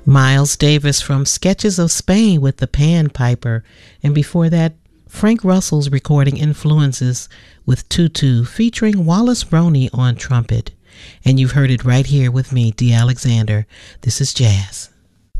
Miles Davis from Sketches of Spain with the Pan Piper, and before that, Frank Russell's recording Influences with Tutu featuring Wallace Roney on trumpet. And you've heard it right here with me, Dee Alexander. This is Jazz.